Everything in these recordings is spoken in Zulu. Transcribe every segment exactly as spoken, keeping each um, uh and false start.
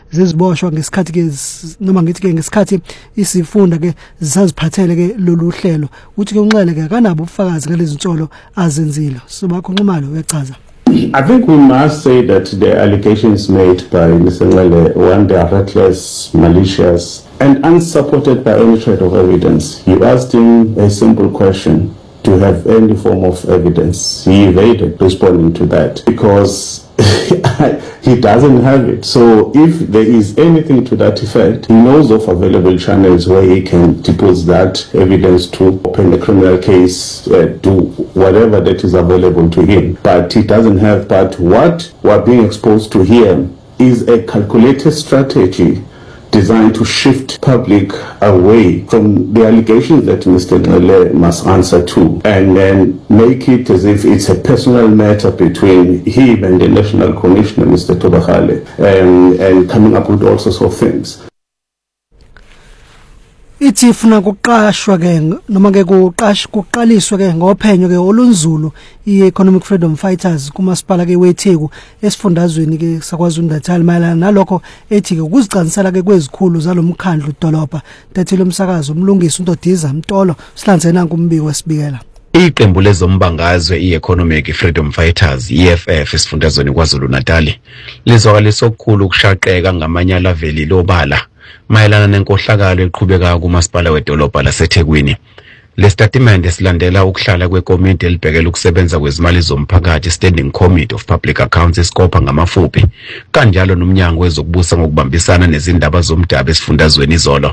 zeziboshwa ngesikhathi ke noma ngithi ke ngesikhathi isifunda ke zisaziphathele ke lolu hlelo uthi ke uNxele ke kanabo ubufakazi ngalezi nsolo azenzile sobakho Nxumalo uyachaza. I think we must say that the allegations made by Mister Nxele, one, they are reckless, malicious, and unsupported by any shred of evidence. You asked him a simple question to have any form of evidence. He evaded responding to that because he doesn't have it. So if there is anything to that effect, he knows of available channels where he can deposit that evidence to open a criminal case, uh, do whatever that is available to him. But he doesn't have. But what we're being exposed to here is a calculated strategy designed to shift public away from the allegations that Mister Nxele must answer to, and then make it as if it's a personal matter between him and the National Commissioner, Mister Tobakale, and, and coming up with all sorts of things. Ithi funa kuqashwa ke noma ke kuqash kuqaliswa ke ngophenyo ke olunzulu i-Economic Freedom Fighters kumasipala ke weTheku esifundazweni ke sakwaZulu Natal mayelana nalokho ethi ke ukuzicanisela ke kwezikhulu zalomkhandlu dolobha tathile umsakazo umlungisi uNtodiza Mtolo sihlanze nanku umbiko wesibikela. Iqembu lezombangazwe i-Economic Freedom Fighters E F F esifundazweni kwaZulu Natal lizwakalisa okukhulu ukushaqeka ngamanyala veli lobala mayelana nenkohlakalo eqhubeka kumasipala wedolobha laseThekwini. Le statement esilandela ukuhlala kwekomiti elibhekela ukusebenza kwezimali zomphakathi Standing Committee of Public Accounts eScopa ngamafuphi kanjalo nomnyango wezokubusa ngokubambisana nezindaba zomdaba esifundazweni izolo.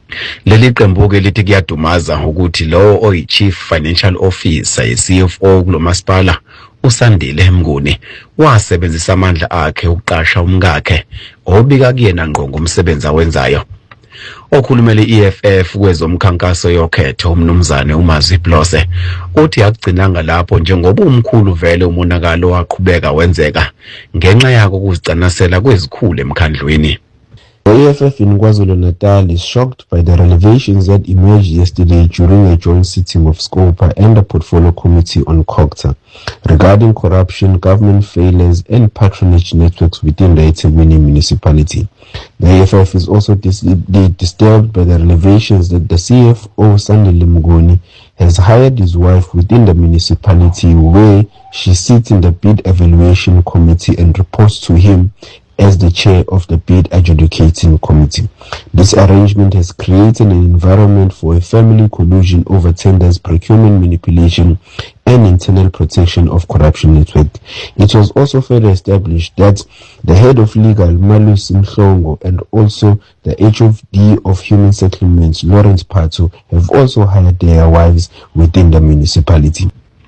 Leli qembu ke lithi kuyadumaza ukuthi lo oyi-Chief Financial Officer ye-C F O kulomasipala uSandile Mnguni wasebenzisa amandla akhe ukuqasha umkakhe obika kuyena ngqo ngomsebenzi awenzayo. Okhulumele i-E F F kwezomkhankaso yokhetho umnumzane uMazwi Blose uthi akugcinanga lapho njengoba umkhulu vele umonakalo waqhubeka wenzeka ngenxa yakho ukuzicanasela kwezikhulu emkhandlweni. The E F F in KwaZulu-Natal is shocked by the revelations that emerged yesterday during a joint sitting of SCOPA and the Portfolio Committee on COGTA regarding corruption, government failures and patronage networks within the eThekwini municipality. The E F F is also dis disturbed by the revelations that the C F O Sandile Mnguni has hired his wife within the municipality where she sits in the bid evaluation committee and reports to him as the chair of the bid adjudicating committee. This arrangement has created an environment for a family collusion over tenders, procurement manipulation, and internal protection of corruption network. It was also further established that the head of legal, Malus Mhlongo, and also the H O D of Human Settlements, Lawrence Patu, have also hired their wives within the municipality.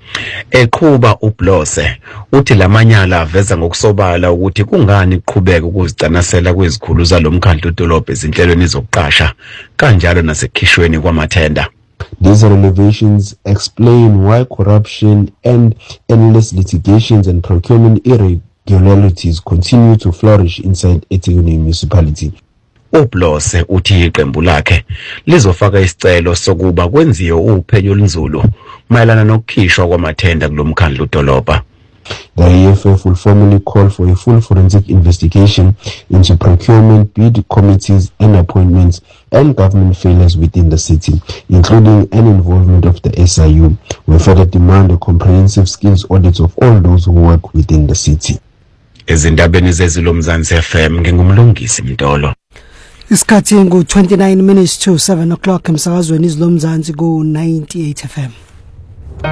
Eqhuba uBlose uthi lamanyala aveza ngokusobala ukuthi kungani kuqhubeka ukuzicanasela kwezikhulu zalomkhandlu dolobha ezinhlelweni zokuqasha kanjalo nasekhishweni kwamathenda. These revelations explain why corruption and endless litigations and procurement irregularities continue to flourish inside eThekwini municipality. uBlose uthi iqembu lakhe lizofaka isicelo sokuba kwenziwe uphenyo olunzulu mayelana nokukhishwa kwamathenda kulomkhandlu dolobha. The E F F will formally call for a full forensic investigation into procurement, bid committees and appointments and government failures within the city, including an involvement of the S I U. We further demand a comprehensive skills audit of all those who work within the city. Ezindabeni zezilomzansi F M ngingumlungisi Mtolo. Isikhathi ngo twenty-nine minutes to seven o'clock emsakazweni izilomzansi ku ninety-eight F M.